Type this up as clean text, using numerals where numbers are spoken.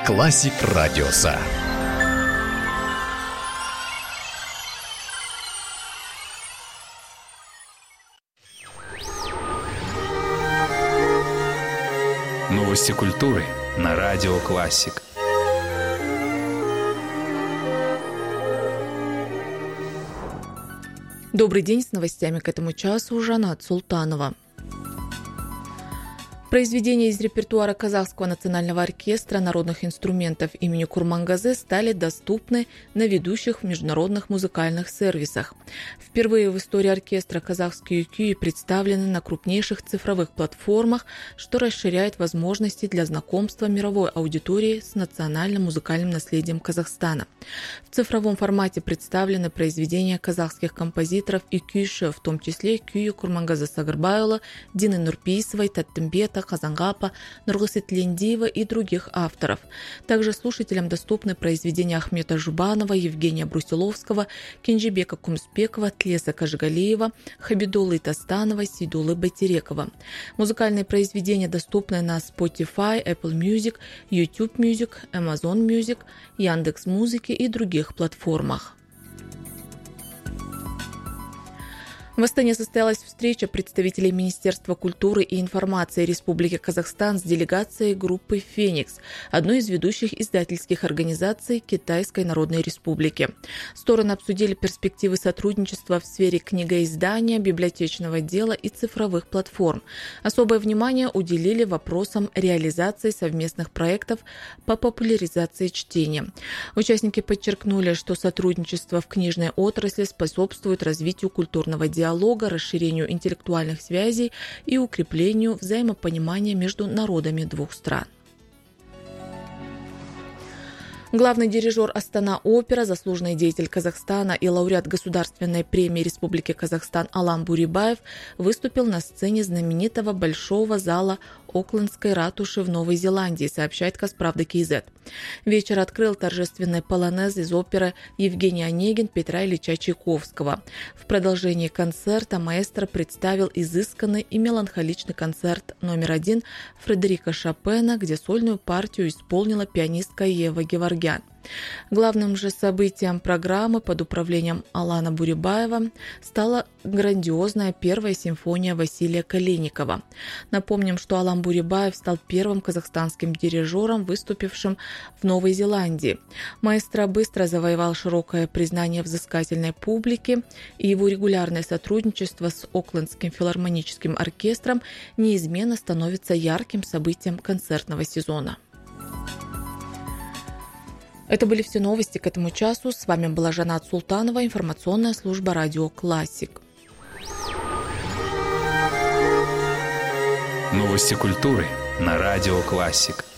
Классик Радиоса. Новости культуры на Радио Классик. Добрый день, с новостями к этому часу Жанат Султанова. Произведения из репертуара Казахского национального оркестра народных инструментов имени Курмангазы стали доступны на ведущих международных музыкальных сервисах. Впервые в истории оркестра казахские кюи представлены на крупнейших цифровых платформах, что расширяет возможности для знакомства мировой аудитории с национальным музыкальным наследием Казахстана. В цифровом формате представлены произведения казахских композиторов и кюйши, в том числе кюи Курмангазы Сагырбайұлы, Дины Нурпейсовой, Таттымбета, Казангапа, Нургысы Тлендиева и других авторов. Также слушателям доступны произведения Ахмета Жубанова, Евгения Брусиловского, Кенжебека Кумспекова, Тлеса Кажгалиева, Хабидулы Тастанова, Сейдулы Байтерекова. Музыкальные произведения доступны на Spotify, Apple Music, YouTube Music, Amazon Music, Яндекс.Музыки и других платформах. В Астане состоялась встреча представителей Министерства культуры и информации Республики Казахстан с делегацией группы «Феникс», одной из ведущих издательских организаций Китайской Народной Республики. Стороны обсудили перспективы сотрудничества в сфере книгоиздания, библиотечного дела и цифровых платформ. Особое внимание уделили вопросам реализации совместных проектов по популяризации чтения. Участники подчеркнули, что сотрудничество в книжной отрасли способствует развитию культурного диалога, расширению интеллектуальных связей и укреплению взаимопонимания между народами двух стран. Главный дирижер Астана-опера, заслуженный деятель Казахстана и лауреат Государственной премии Республики Казахстан Алан Бурибаев выступил на сцене знаменитого большого зала Оклендской ратуши в Новой Зеландии, сообщает Казправда КЗ. Вечер открыл торжественный полонез из оперы Евгений Онегин Петра Ильича Чайковского. В продолжении концерта маэстро представил изысканный и меланхоличный концерт номер 1 Фредерика Шопена, где сольную партию исполнила пианистка Ева Геворгян. Главным же событием программы под управлением Алана Бурибаева стала грандиозная первая симфония Василия Калиникова. Напомним, что Алан Бурибаев стал первым казахстанским дирижером, выступившим в Новой Зеландии. Маэстро быстро завоевал широкое признание взыскательной публики, и его регулярное сотрудничество с Оклендским филармоническим оркестром неизменно становится ярким событием концертного сезона. Это были все новости к этому часу. С вами была Жанат Султанова, информационная служба Радио Классик. Новости культуры на Радио Классик.